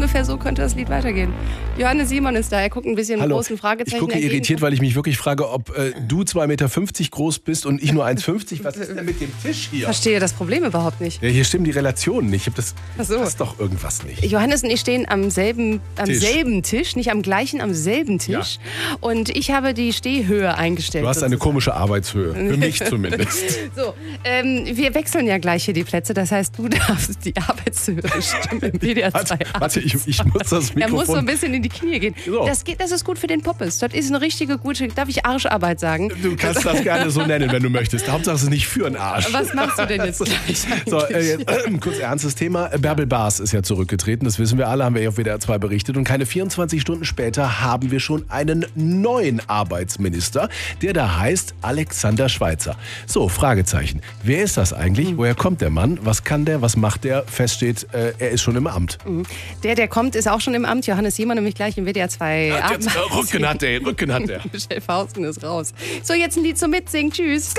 ungefähr so könnte das Lied weitergehen. Johannes Simon ist da, er guckt ein bisschen mit großen Fragezeichen. Ich gucke irritiert, weil ich mich wirklich frage, ob du 2,50 Meter groß bist und ich nur 1,50 Meter. Was ist denn mit dem Tisch hier? Ich verstehe das Problem überhaupt nicht. Ja, hier stimmen die Relationen nicht. Das passt doch irgendwas nicht. Johannes und ich stehen am selben Tisch, nicht am gleichen, am selben Tisch. Ja. Und ich habe die Stehhöhe eingestellt. Du hast eine komische Arbeitshöhe, für mich zumindest. So, wir wechseln ja gleich hier die Plätze, das heißt, du darfst die Arbeitshöhe bestimmen im WDR 2. Warte, ich muss das Mikrofon... Er muss so ein bisschen in die Knie gehen. So. Das ist gut für den Poppes. Das ist eine richtige gute, darf ich Arscharbeit sagen? Du kannst das gerne so nennen, wenn du möchtest. Hauptsache es ist nicht für einen Arsch. Was machst du denn jetzt gleich So, kurz ernstes Thema. Bärbel Baas ist ja zurückgetreten, das wissen wir alle, haben wir ja auf WDR 2 berichtet. Und keine 24 Stunden später haben wir schon einen neuen Arbeitsminister, der da heißt Alexander Schweitzer. So, Fragezeichen. Wer ist das eigentlich? Woher kommt der Mann? Was kann der? Was macht der? Fest steht, er ist schon im Amt. Der kommt, ist auch schon im Amt. Johannes Simon nämlich gleich im WDR 2 Amt. Rücken hat der. Michelle Fausten ist raus. So, jetzt ein Lied zum Mitsingen. Tschüss.